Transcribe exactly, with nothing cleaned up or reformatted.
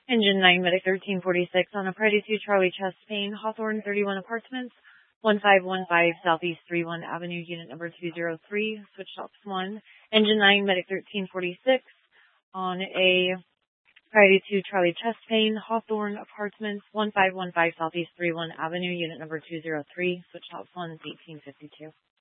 Engine nine, Medic thirteen forty-six on a Priority two Charlie chest pain, Hawthorne thirty-one Apartments, one five one five Southeast thirty-one Avenue, unit number two zero three, switch ops one. Engine nine, Medic thirteen forty-six on a Priority two Charlie chest pain, Hawthorne Apartments, one five one five Southeast thirty-one Avenue, unit number two zero three, switch ops one is eighteen fifty-two.